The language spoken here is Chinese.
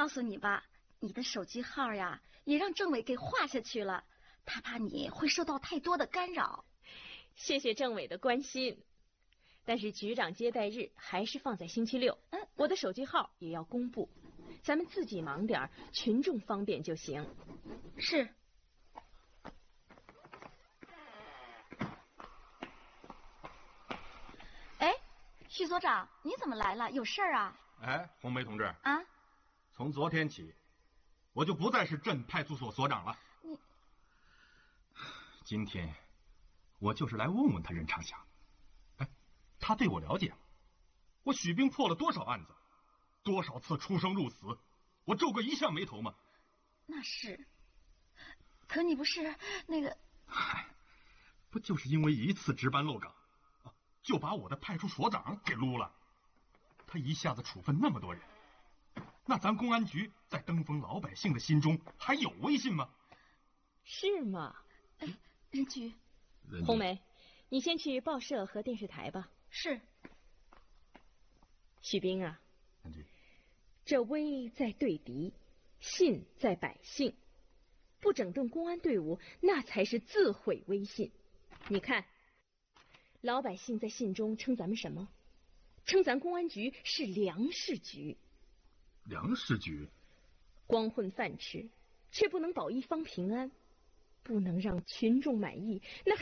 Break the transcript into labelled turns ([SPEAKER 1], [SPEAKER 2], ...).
[SPEAKER 1] 告诉你吧，你的手机号呀，也让政委给划下去了，他怕你会受到太多的干扰。
[SPEAKER 2] 谢谢政委的关心，但是局长接待日还是放在星期六。我的手机号也要公布，咱们自己忙点，群众方便就行。
[SPEAKER 1] 是。哎，徐所长，你怎么来了？有事儿啊？
[SPEAKER 3] 哎，红梅同志
[SPEAKER 1] 啊，
[SPEAKER 3] 从昨天起，我就不再是镇派出所所长了。
[SPEAKER 1] 你
[SPEAKER 3] 今天我就是来问问他任长祥，哎，他对我了解吗？我许兵破了多少案子，多少次出生入死，我皱过一项眉头吗？
[SPEAKER 1] 那是，可你不是那个……
[SPEAKER 3] 嗨，不就是因为一次值班漏岗，就把我的派出所长给撸了？他一下子处分那么多人，那咱公安局在登封老百姓的心中还有威信吗？
[SPEAKER 2] 是吗？
[SPEAKER 1] 哎，任局，
[SPEAKER 2] 红梅，你先去报社和电视台吧。
[SPEAKER 1] 是。
[SPEAKER 2] 许兵啊，
[SPEAKER 3] 任局，
[SPEAKER 2] 这威在对敌，信在百姓，不整顿公安队伍，那才是自毁威信。你看，老百姓在信中称咱们什么？称咱公安局是粮食局。
[SPEAKER 3] 粮食局？
[SPEAKER 2] 光混饭吃，却不能保一方平安，不能让群众满意，那